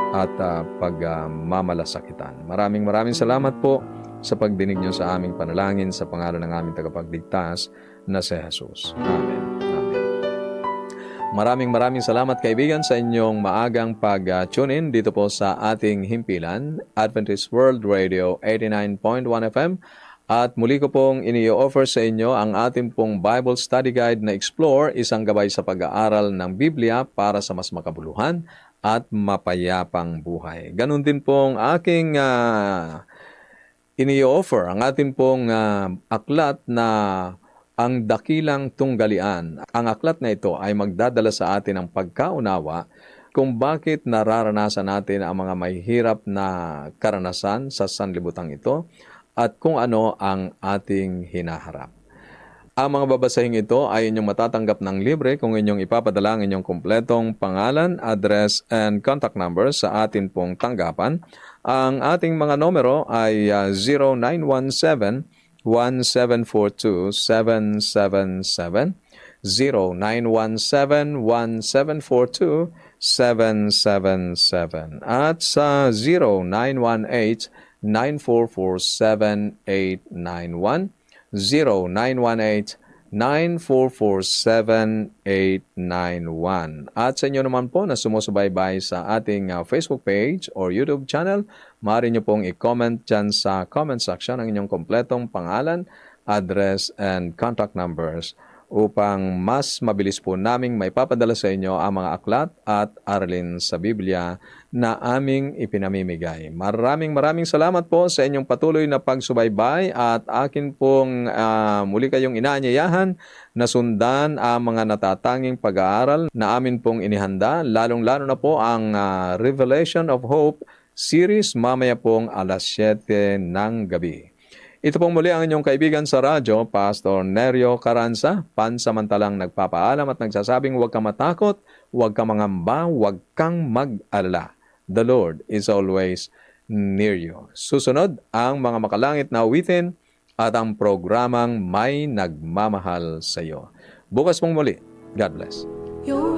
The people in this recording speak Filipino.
at pagmamalasakitan. Maraming salamat po sa pagdinig niyo sa aming panalangin sa pangalan ng aming tagapagligtas na si Jesus. Amen. Amen. Maraming salamat kaibigan sa inyong maagang pag-tune in dito po sa ating himpilan, Adventist World Radio 89.1 FM. At muli ko pong ini-offer sa inyo ang ating pong Bible Study Guide na Explore, isang gabay sa pag-aaral ng Biblia para sa mas makabuluhan at mapayapang buhay. Ganon din pong aking ini-offer ang ating pong aklat na ang dakilang tunggalian. Ang aklat na ito ay magdadala sa atin ng pagkaunawa kung bakit nararanasan natin ang mga mahihirap na karanasan sa sanlibutan ito at kung ano ang ating hinaharap. Ang mga babasahing ito ay inyong matatanggap ng libre kung inyong ipapadala ang inyong kumpletong pangalan, address, and contact number sa atin pong tanggapan. Ang ating mga numero ay 0917-1742-777, 0917-1742-777, at sa 0918-944-7891, 0918-944-7891. At sa inyo naman po na sumusubaybay sa ating Facebook page or YouTube channel, maaari nyo pong i-comment dyan sa comment section ang inyong kompletong pangalan, address, and contact numbers upang mas mabilis po naming maipapadala sa inyo ang mga aklat at aralin sa Biblia na aming ipinamimigay. Maraming salamat po sa inyong patuloy na pagsubaybay at akin pong muli kayong inaanyayahan na sundan ang mga natatanging pag-aaral na amin pong inihanda, lalong-lalo na po ang Revelation of Hope series mamaya pong alas 7 ng gabi. Ito pong muli ang inyong kaibigan sa radyo, Pastor Nerio Caranza, pansamantalang nagpapaalam at nagsasabing huwag kang matakot, huwag kang mangamba, huwag kang mag-alala. The Lord is always near you. Susunod ang mga makalangit na awitin at ang programang May Nagmamahal sa iyo. Bukas pong muli. God bless.